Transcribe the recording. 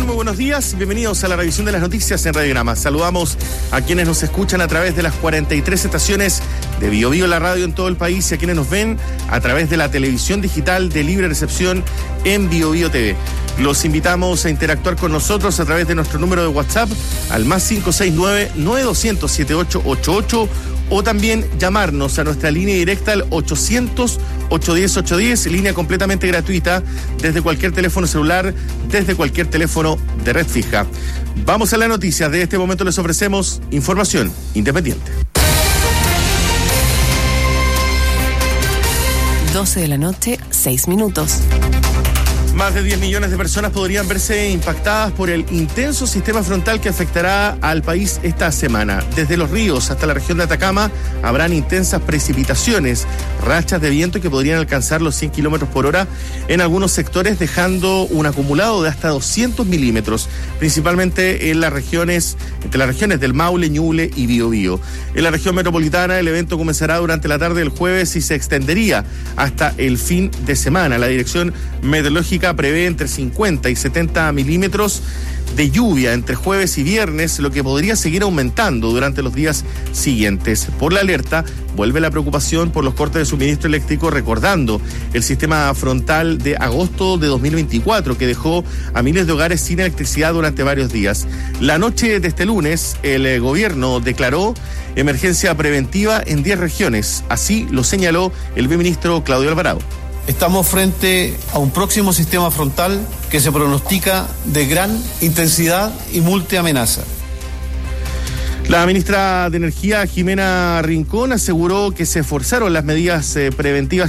están? Muy buenos días. Bienvenidos a la revisión de las noticias en Radiograma. Saludamos a quienes nos escuchan a través de las 43 estaciones de Bio Bio, la radio en todo el país, y a quienes nos ven a través de la televisión digital de libre recepción en Bio Bio TV. Los invitamos a interactuar con nosotros a través de nuestro número de WhatsApp al más 569-9200-7888 o también llamarnos a nuestra línea directa al 800-810-810, línea completamente gratuita desde cualquier teléfono celular, desde cualquier teléfono de red fija. Vamos a las noticias. De este momento les ofrecemos información independiente. 12 de la noche, 6 minutos. Más de 10 millones de personas podrían verse impactadas por el intenso sistema frontal que afectará al país esta semana. Desde los ríos hasta la región de Atacama habrán intensas precipitaciones, rachas de viento que podrían alcanzar los 100 kilómetros por hora en algunos sectores, dejando un acumulado de hasta 200 milímetros, principalmente entre las regiones del Maule, Ñuble y Biobío. En la región metropolitana, el evento comenzará durante la tarde del jueves y se extendería hasta el fin de semana. La Dirección Meteorológica prevé entre 50 y 70 milímetros de lluvia entre jueves y viernes, lo que podría seguir aumentando durante los días siguientes. Por la alerta, vuelve la preocupación por los cortes de suministro eléctrico, recordando el sistema frontal de agosto de 2024, que dejó a miles de hogares sin electricidad durante varios días. La noche de este lunes, el gobierno declaró emergencia preventiva en 10 regiones. Así lo señaló el viceministro Claudio Alvarado. Estamos frente a un próximo sistema frontal que se pronostica de gran intensidad y multiamenaza. La ministra de Energía, Jimena Rincón, aseguró que se esforzaron las medidas preventivas